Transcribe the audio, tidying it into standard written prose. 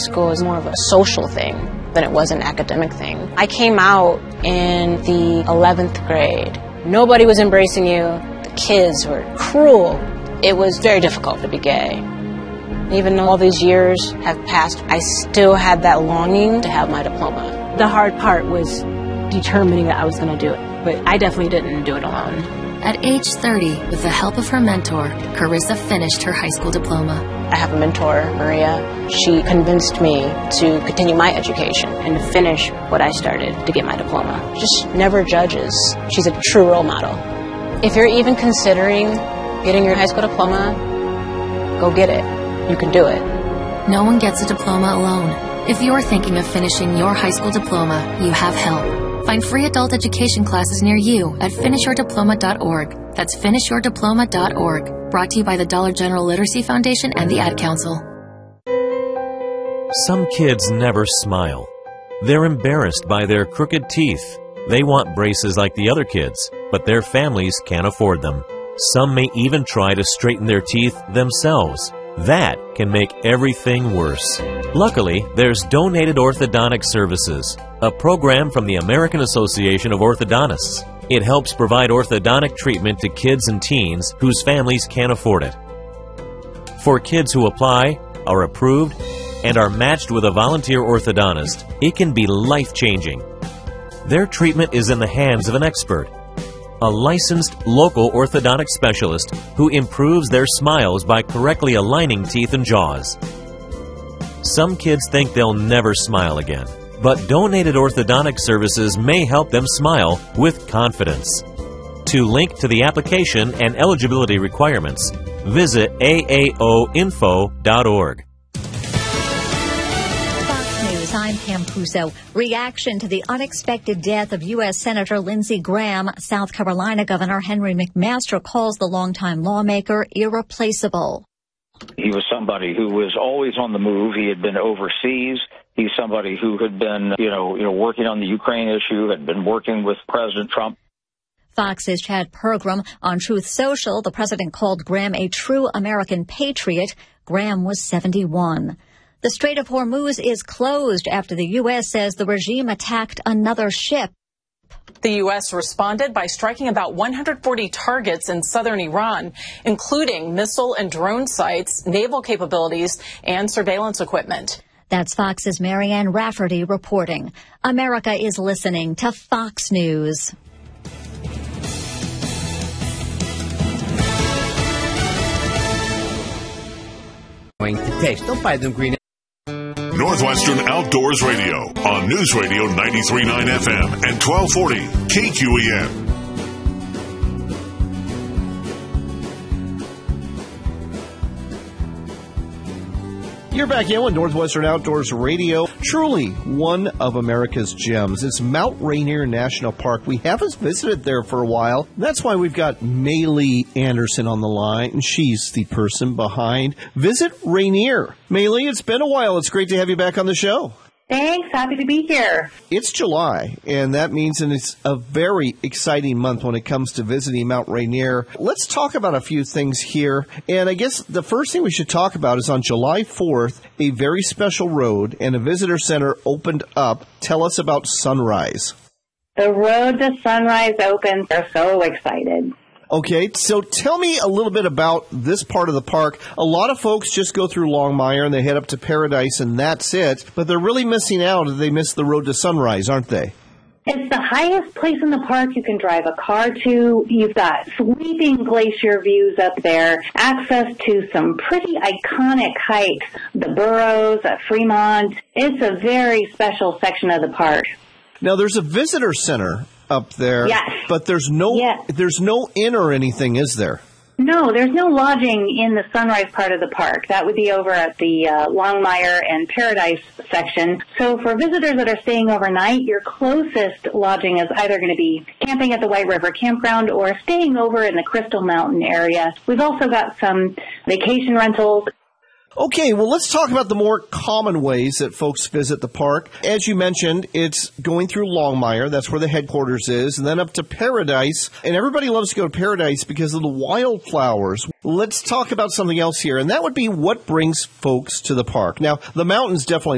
school is more of a social thing than it was an academic thing. I came out in the 11th grade. Nobody was embracing you. The kids were cruel. It was very difficult to be gay. Even though all these years have passed, I still had that longing to have my diploma. The hard part was determining that I was going to do it, but I definitely didn't do it alone. At age 30, with the help of her mentor, Carissa finished her high school diploma. I have a mentor, Maria. She convinced me to continue my education and to finish what I started to get my diploma. Just never judges. She's a true role model. If you're even considering getting your high school diploma, go get it. You can do it. No one gets a diploma alone. If you're thinking of finishing your high school diploma, you have help. Find free adult education classes near you at finishyourdiploma.org. That's finishyourdiploma.org. Brought to you by the Dollar General Literacy Foundation and the Ad Council. Some kids never smile. They're embarrassed by their crooked teeth. They want braces like the other kids, but their families can't afford them. Some may even try to straighten their teeth themselves. That can make everything worse. Luckily, there's Donated Orthodontic Services, a program from the American Association of Orthodontists. It helps provide orthodontic treatment to kids and teens whose families can't afford it. For kids who apply, are approved, and are matched with a volunteer orthodontist, it can be life-changing. Their treatment is in the hands of an expert, a licensed local orthodontic specialist who improves their smiles by correctly aligning teeth and jaws. Some kids think they'll never smile again, but Donated Orthodontic Services may help them smile with confidence. To link to the application and eligibility requirements, visit aaoinfo.org. I'm Pam Puso. Reaction to the unexpected death of U.S. Senator Lindsey Graham. South Carolina Governor Henry McMaster calls the longtime lawmaker irreplaceable. He was somebody who was always on the move. He had been overseas. He's somebody who had been, working on the Ukraine issue, had been working with President Trump. Fox's Chad Pergram. On Truth Social, the president called Graham a true American patriot. Graham was 71. The Strait of Hormuz is closed after the U.S. says the regime attacked another ship. The U.S. responded by striking about 140 targets in southern Iran, including missile and drone sites, naval capabilities, and surveillance equipment. That's Fox's Marianne Rafferty reporting. America is listening to Fox News. To taste. Don't buy them green. Northwestern Outdoors Radio on News Radio 93.9 FM and 1240 KQEN. You're back in with Northwestern Outdoors Radio. Truly one of America's gems. It's Mount Rainier National Park. We haven't visited there for a while. That's why we've got Maylee Anderson on the line, and she's the person behind Visit Rainier. Maylee, it's been a while. It's great to have you back on the show. Thanks. Happy to be here. It's July, and that means it's a very exciting month when it comes to visiting Mount Rainier. Let's talk about a few things here. And I guess the first thing we should talk about is on July 4th, a very special road and a visitor center opened up. Tell us about Sunrise. The road to Sunrise opens. We're so excited. Okay, so tell me a little bit about this part of the park. A lot of folks just go through Longmire and they head up to Paradise and that's it, but they're really missing out if they miss the road to Sunrise, aren't they? It's the highest place in the park you can drive a car to. You've got sweeping glacier views up there, access to some pretty iconic hikes, the Burros at Fremont. It's a very special section of the park. Now, there's a visitor center up there, yes, but there's no inn or anything, is there? No, there's no lodging in the Sunrise part of the park. That would be over at the Longmire and Paradise section. So for visitors that are staying overnight, your closest lodging is either going to be camping at the White River Campground or staying over in the Crystal Mountain area. We've also got some vacation rentals. Okay, well, let's talk about the more common ways that folks visit the park. As you mentioned, it's going through Longmire. That's where the headquarters is. And then up to Paradise. And everybody loves to go to Paradise because of the wildflowers. Let's talk about something else here. And that would be what brings folks to the park. Now, the mountain's definitely